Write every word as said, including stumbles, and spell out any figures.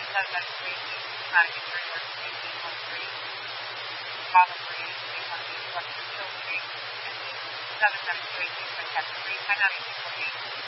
seven seven three, trying to get your emergency eight one three, probably eight one eight, Western Hill Street, and seven seven two eight six, three, ten nine eight four eight.